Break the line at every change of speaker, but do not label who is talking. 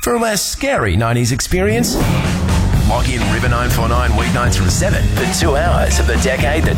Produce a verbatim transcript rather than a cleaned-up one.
for a less scary nineties experience? Log in River nine four nine weeknights from seven for two hours of the decade that